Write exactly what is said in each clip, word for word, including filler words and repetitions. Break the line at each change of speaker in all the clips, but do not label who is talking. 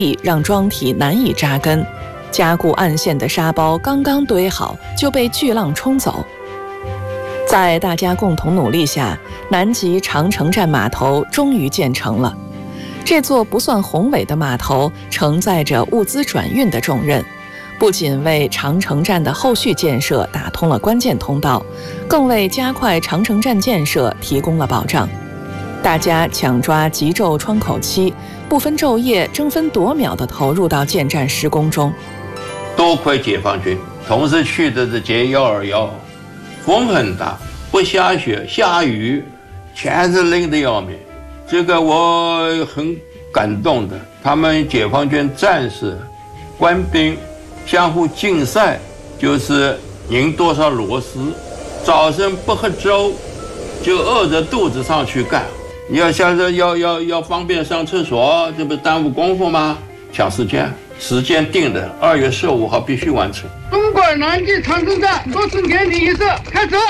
让桩体难以扎根，加固岸线的沙包刚刚堆好就被巨浪冲走。在大家共同努力下，南极长城站码头终于建成了。这座不算宏伟的码头承载着物资转运的重任，不仅为长城站的后续建设打通了关键通道，更为加快长城站建设提供了保障。大家抢抓急骤窗口期，不分昼夜，争分夺秒地投入到建站施工中。
多亏解放军，同时去的是歼一二一，风很大，不下雪，下雨，全是冷得要命。这个我很感动的，他们解放军战士、官兵相互竞赛，就是拧多少螺丝，早晨不喝粥，就饿着肚子上去干。你要想着要要要方便上厕所，这不耽误功夫吗？抢时间，时间定的，二月十五号必须完成。
中国南极长城站落成典礼仪式开始。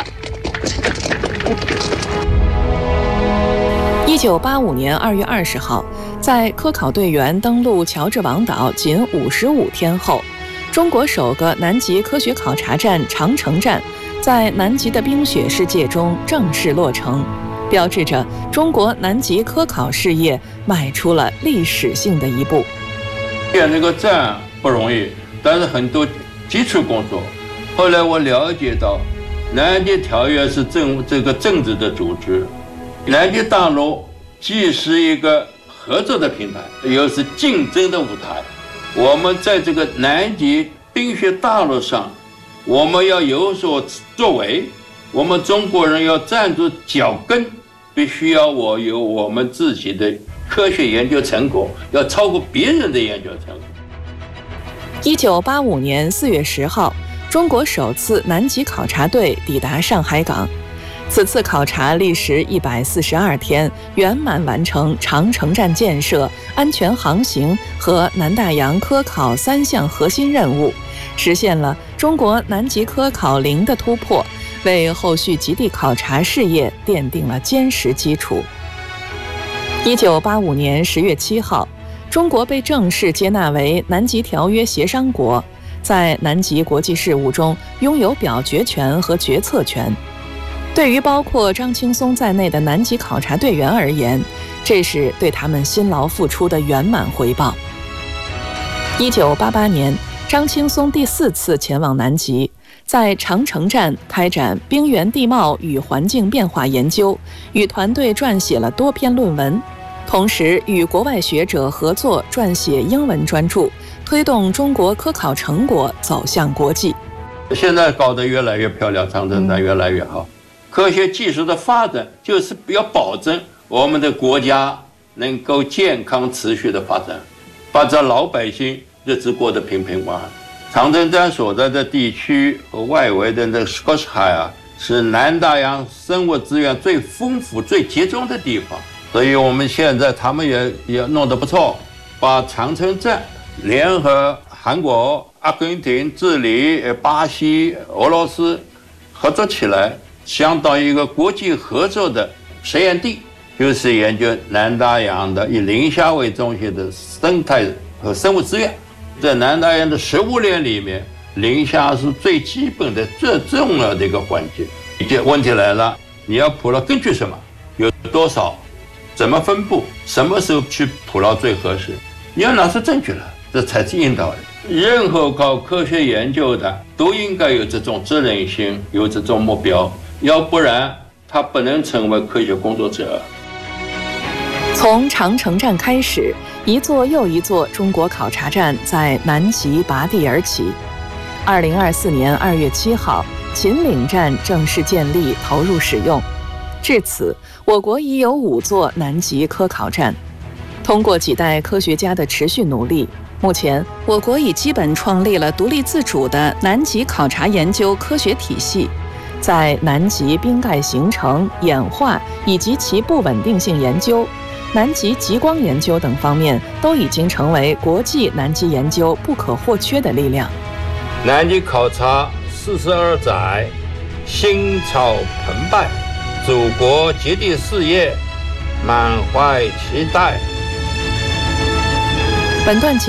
一九八五年二月二十号，在科考队员登陆乔治王岛仅五十五天后，中国首个南极科学考察站长城站在南极的冰雪世界中正式落成，标志着中国南极科考事业迈出了历史性的一步。
建这个站不容易，但是很多基础工作。后来我了解到，南极条约是政这个政治的组织，南极大陆既是一个合作的平台，又是竞争的舞台。我们在这个南极冰雪大陆上，我们要有所作为，我们中国人要站住脚跟，必须要我有我们自己的科学研究成果，要超过别人的研究成果。
一九八五年四月十号，中国首次南极考察队抵达上海港。此次考察历时一百四十二天，圆满完成长城站建设、安全航行和南大洋科考三项核心任务，实现了中国南极科考零的突破，为后续极地考察事业奠定了坚实基础。一九八五年十月七号，中国被正式接纳为南极条约协商国，在南极国际事务中拥有表决权和决策权。对于包括张青松在内的南极考察队员而言，这是对他们辛劳付出的圆满回报。一九八八年，张青松第四次前往南极，在长城站开展冰原地貌与环境变化研究，与团队撰写了多篇论文，同时与国外学者合作撰写英文专著，推动中国科考成果走向国际。
现在搞得越来越漂亮，长城站越来越好。科学技术的发展就是要保证我们的国家能够健康持续的发展，把这老百姓日子过得平平安安。长城站所在的地区和外围的那个 Scotch High 啊，是南大洋生物资源最丰富、最集中的地方。所以我们现在他们也也弄得不错，把长城站联合韩国、阿根廷、智利、巴西、俄罗斯合作起来，相当于一个国际合作的实验地，就是研究南大洋的以磷虾为中心的生态和生物资源。在南大洋的食物链里面，磷虾是最基本的、最重要的一个环节。这问题来了，你要捕捞根据什么？有多少？怎么分布？什么时候去捕捞最合适？你要拿出证据来，这才是应当的。任何搞科学研究的都应该有这种责任心，有这种目标，要不然他不能成为科学工作者。
从长城站开始，一座又一座中国考察站在南极拔地而起。二零二四年二月七号，秦岭站正式建立投入使用。至此，我国已有五座南极科考站。通过几代科学家的持续努力，目前我国已基本创立了独立自主的南极考察研究科学体系，在南极冰盖形成、演化以及其不稳定性研究、南极极光研究等方面，都已经成为国际南极研究不可或缺的力量。
南极考察四十二载，心潮澎湃，祖国极地事业满怀期待。
本段节